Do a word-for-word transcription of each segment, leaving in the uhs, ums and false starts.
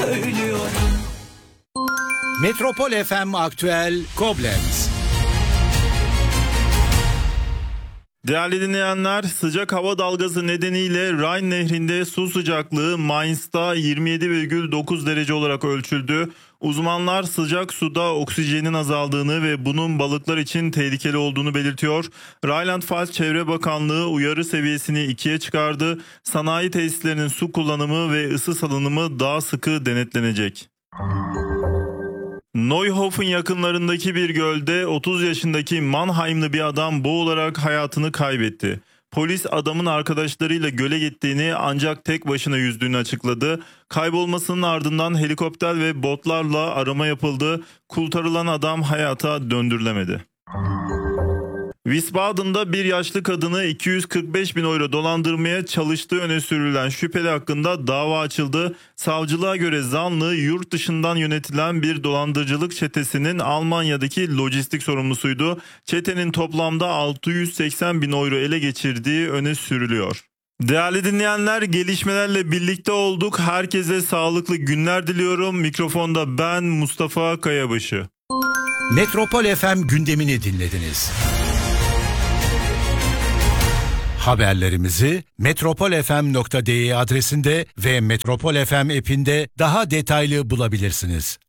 söylüyorum. Metropol F M Aktüel Koblenz. Değerli dinleyenler, sıcak hava dalgası nedeniyle Rhine Nehri'nde su sıcaklığı Mainz'da yirmi yedi virgül dokuz derece olarak ölçüldü. Uzmanlar sıcak suda oksijenin azaldığını ve bunun balıklar için tehlikeli olduğunu belirtiyor. Rheinland-Pfalz Çevre Bakanlığı uyarı seviyesini ikiye çıkardı. Sanayi tesislerinin su kullanımı ve ısı salınımı daha sıkı denetlenecek. Neuhofen yakınlarındaki bir gölde otuz yaşındaki Mannheimlı bir adam boğularak hayatını kaybetti. Polis adamın arkadaşlarıyla göle gittiğini ancak tek başına yüzdüğünü açıkladı. Kaybolmasının ardından helikopter ve botlarla arama yapıldı. Kurtarılan adam hayata döndürülemedi. Wiesbaden'da bir yaşlı kadını iki yüz kırk beş bin euro dolandırmaya çalıştığı öne sürülen şüpheli hakkında dava açıldı. Savcılığa göre zanlı yurt dışından yönetilen bir dolandırıcılık çetesinin Almanya'daki lojistik sorumlusuydu. Çetenin toplamda altı yüz seksen bin euro ele geçirdiği öne sürülüyor. Değerli dinleyenler, gelişmelerle birlikte olduk. Herkese sağlıklı günler diliyorum. Mikrofonda ben Mustafa Kayabaşı. Metropol F M gündemini dinlediniz. Haberlerimizi metropol f m nokta d e adresinde ve Metropol F M app'inde daha detaylı bulabilirsiniz.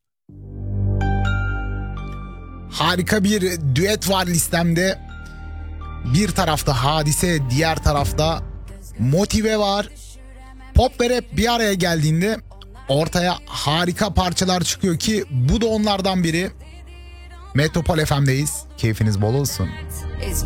Harika bir düet var listemde. Bir tarafta Hadise, diğer tarafta Motive var. Pop ve rap bir araya geldiğinde ortaya harika parçalar çıkıyor ki bu da onlardan biri. Metropol F M'deyiz. Keyfiniz bol olsun.